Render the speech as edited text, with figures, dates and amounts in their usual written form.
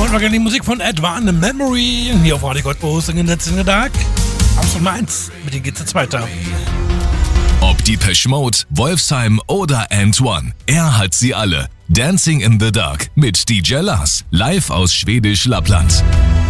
Wollen die Musik von Advanced Memory hier auf Radio Cottbus in den letzten Tag. Absolut meins. Mit denen geht's jetzt weiter. Ob Depeche Mode, Wolfsheim oder And1, er hat sie alle. Dancing in the Dark mit DJ Lars, live aus Schwedisch Lappland.